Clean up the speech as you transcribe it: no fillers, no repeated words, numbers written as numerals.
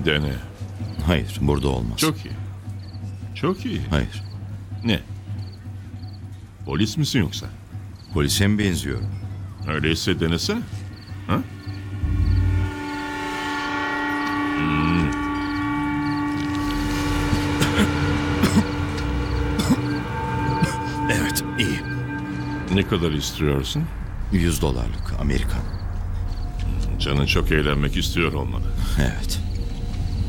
Dene. Hayır, burada olmaz. Çok iyi. Çok iyi. Hayır, Ne? Polis misin yoksa? polise mi benziyorum? Öyleyse denesene. Ha? Evet, iyi. Ne kadar istiyorsun? $100 Amerikan. Canın çok eğlenmek istiyor olmalı. Evet.